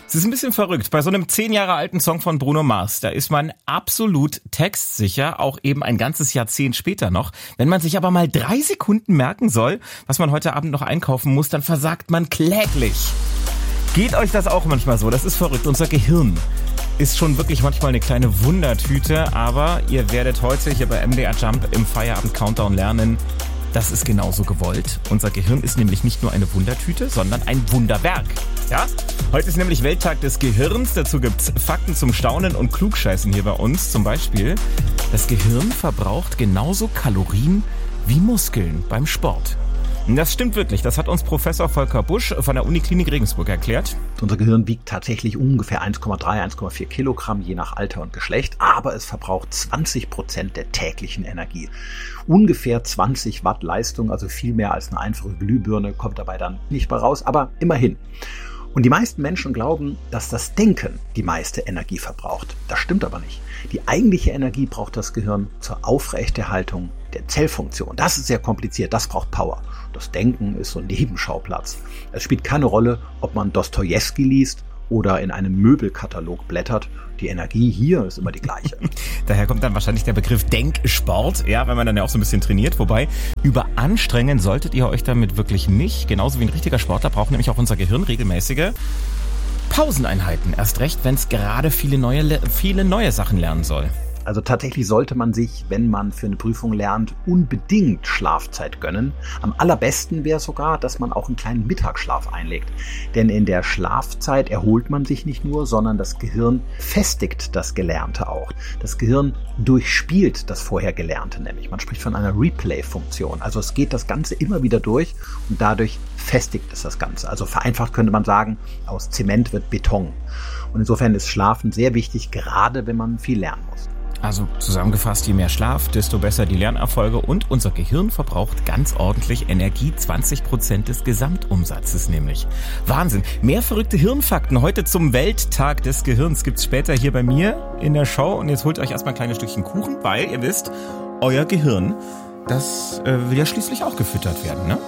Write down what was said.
Es ist ein bisschen verrückt. Bei so einem 10 Jahre alten Song von Bruno Mars, da ist man absolut textsicher, auch eben ein ganzes Jahrzehnt später noch. Wenn man sich aber mal 3 Sekunden merken soll, was man heute Abend noch einkaufen muss, dann versagt man kläglich. Geht euch das auch manchmal so? Das ist verrückt. Unser Gehirn ist schon wirklich manchmal eine kleine Wundertüte, aber ihr werdet heute hier bei MDR Jump im Feierabend-Countdown lernen, das ist genauso gewollt. Unser Gehirn ist nämlich nicht nur eine Wundertüte, sondern ein Wunderwerk. Ja? Heute ist nämlich Welttag des Gehirns. Dazu gibt's Fakten zum Staunen und Klugscheißen hier bei uns. Zum Beispiel, das Gehirn verbraucht genauso Kalorien wie Muskeln beim Sport. Das stimmt wirklich. Das hat uns Professor Volker Busch von der Uniklinik Regensburg erklärt. Unser Gehirn wiegt tatsächlich ungefähr 1,3, 1,4 Kilogramm, je nach Alter und Geschlecht. Aber es verbraucht 20% der täglichen Energie. Ungefähr 20 Watt Leistung, also viel mehr als eine einfache Glühbirne, kommt dabei dann nicht mal raus, aber immerhin. Und die meisten Menschen glauben, dass das Denken die meiste Energie verbraucht. Das stimmt aber nicht. Die eigentliche Energie braucht das Gehirn zur Aufrechterhaltung der Zellfunktion. Das ist sehr kompliziert, das braucht Power. Das Denken ist so ein Nebenschauplatz. Es spielt keine Rolle, ob man Dostojewski liest oder in einem Möbelkatalog blättert. Die Energie hier ist immer die gleiche. Daher kommt dann wahrscheinlich der Begriff Denksport, ja, weil man dann ja auch so ein bisschen trainiert. Wobei, überanstrengen solltet ihr euch damit wirklich nicht. Genauso wie ein richtiger Sportler braucht nämlich auch unser Gehirn regelmäßige Pauseneinheiten. Erst recht, wenn es gerade viele neue Sachen lernen soll. Also tatsächlich sollte man sich, wenn man für eine Prüfung lernt, unbedingt Schlafzeit gönnen. Am allerbesten wäre sogar, dass man auch einen kleinen Mittagsschlaf einlegt. Denn in der Schlafzeit erholt man sich nicht nur, sondern das Gehirn festigt das Gelernte auch. Das Gehirn durchspielt das vorher Gelernte nämlich. Man spricht von einer Replay-Funktion. Also es geht das Ganze immer wieder durch und dadurch festigt es das Ganze. Also vereinfacht könnte man sagen, aus Zement wird Beton. Und insofern ist Schlafen sehr wichtig, gerade wenn man viel lernen muss. Also zusammengefasst, je mehr Schlaf, desto besser die Lernerfolge und unser Gehirn verbraucht ganz ordentlich Energie, 20% des Gesamtumsatzes nämlich. Wahnsinn, mehr verrückte Hirnfakten heute zum Welttag des Gehirns gibt's später hier bei mir in der Show und jetzt holt euch erstmal ein kleines Stückchen Kuchen, weil ihr wisst, euer Gehirn, das will ja schließlich auch gefüttert werden, ne?